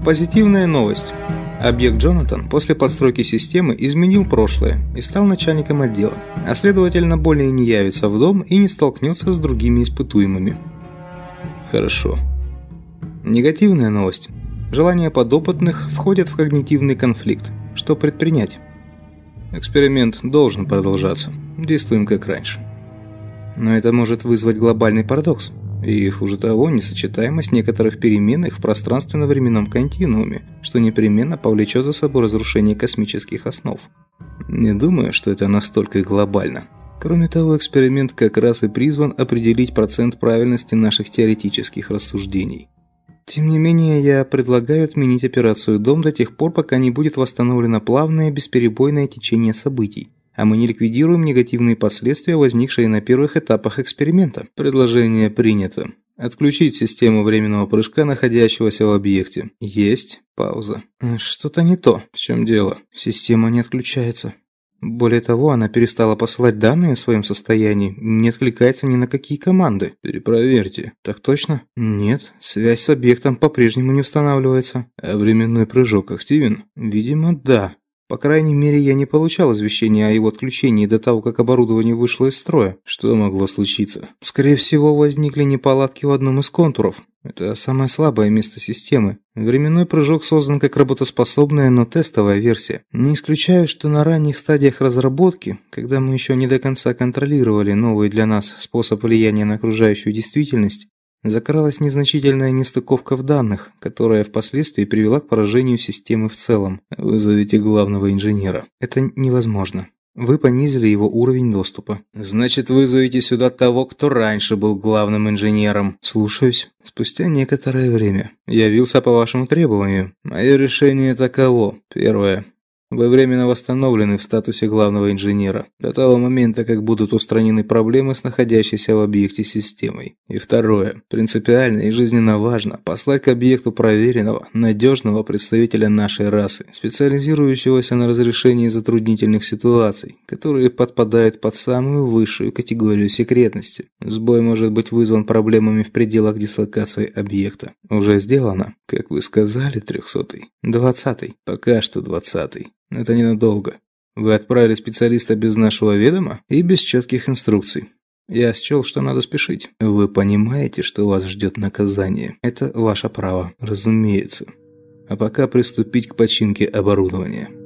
Позитивная новость. Объект Джонатан после подстройки системы изменил прошлое и стал начальником отдела, а следовательно более не явится в дом и не столкнется с другими испытуемыми. Хорошо. Негативная новость. Желания подопытных входят в когнитивный конфликт. Что предпринять? Эксперимент должен продолжаться. Действуем как раньше. Но это может вызвать глобальный парадокс. И, хуже того, несочетаемость некоторых переменных в пространственно-временном континууме, что непременно повлечет за собой разрушение космических основ. Не думаю, что это настолько глобально. Кроме того, эксперимент как раз и призван определить процент правильности наших теоретических рассуждений. Тем не менее, я предлагаю отменить операцию «Дом» до тех пор, пока не будет восстановлено плавное, бесперебойное течение событий, а мы не ликвидируем негативные последствия, возникшие на первых этапах эксперимента. Предложение принято. Отключить систему временного прыжка, находящегося в объекте. Есть. Пауза. Что-то не то. В чем дело? Система не отключается. Более того, она перестала посылать данные о своем состоянии, не откликается ни на какие команды. Перепроверьте. Так точно? Нет, связь с объектом по-прежнему не устанавливается. А временной прыжок активен? Видимо, да. По крайней мере, я не получал извещения о его отключении до того, как оборудование вышло из строя. Что могло случиться? Скорее всего, возникли неполадки в одном из контуров. Это самое слабое место системы. Временной прыжок создан как работоспособная, но тестовая версия. Не исключаю, что на ранних стадиях разработки, когда мы еще не до конца контролировали новый для нас способ влияния на окружающую действительность, закралась незначительная нестыковка в данных, которая впоследствии привела к поражению системы в целом. Вызовите главного инженера. Это невозможно. Вы понизили его уровень доступа. Значит, вызовите сюда того, кто раньше был главным инженером. Слушаюсь. Спустя некоторое время. Явился по вашему требованию. Мое решение таково. Первое. Вы временно восстановлены в статусе главного инженера до того момента, как будут устранены проблемы с находящейся в объекте системой. И второе. Принципиально и жизненно важно послать к объекту проверенного, надежного представителя нашей расы, специализирующегося на разрешении затруднительных ситуаций, которые подпадают под самую высшую категорию секретности. Сбой может быть вызван проблемами в пределах дислокации объекта. Уже сделано, как вы сказали, 300-й. 20-й. Пока что 20-й. Это ненадолго. Вы отправили специалиста без нашего ведома и без четких инструкций. Я счел, что надо спешить. Вы понимаете, что вас ждет наказание. Это ваше право, разумеется. А пока приступить к починке оборудования.